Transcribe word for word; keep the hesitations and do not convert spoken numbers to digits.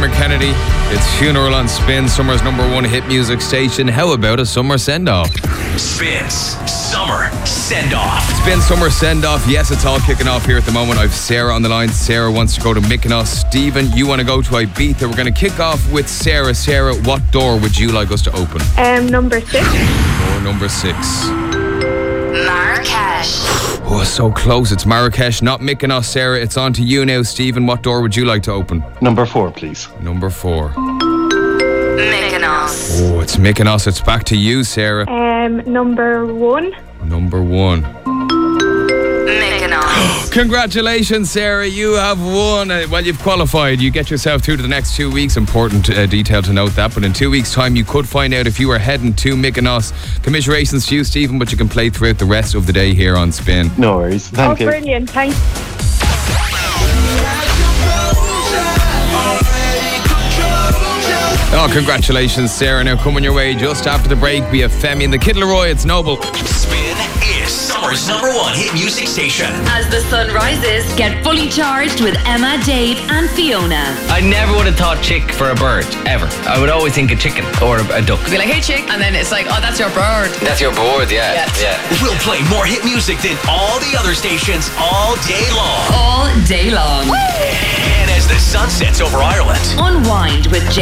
Dermot Kennedy. It's Funeral on Spin, Summer's number one hit music station. How about a summer send-off? Spins Summer Send-Off. Spin Summer Send-Off. Yes, it's all kicking off here at the moment. I've Sarah on the line. Sarah wants to go to Mykonos. Stephen, you want to go to Ibiza. We're going to kick off with Sarah. Sarah, what door would you like us to open? Um, number six. Door number six. Marrakesh. Oh, so close. It's Marrakesh, not Mykonos, Sarah. It's on to you now, Stephen. What door would you like to open? Number four, please. Number four. Mykonos. Oh, it's Mykonos. It's back to you, Sarah. Um, number one. Number one. Mykonos. Congratulations, Sarah. You have won. Uh, Well, you've qualified. You get yourself through to the next two weeks. Important uh, detail to note that. But in two weeks' time, you could find out if you are heading to Mykonos. Commiserations to you, Stephen, but you can play throughout the rest of the day here on Spin. No worries. Thank oh, you. brilliant. Thanks. Oh, congratulations, Sarah. Now coming your way just after the break, we have Femi and the Kid Leroy. It's Noble. Spin is Summer's number one hit music station. As the sun rises, get fully charged with Emma, Dave, and Fiona. I never would have thought chick for a bird, ever. I would always think a chicken or a, a duck. Be like, hey chick, and then it's like, oh, that's your bird. That's your bird, yeah. Yeah. yeah. We'll play more hit music than all the other stations all day long. All day long. And as the sun sets over Ireland, Unwind with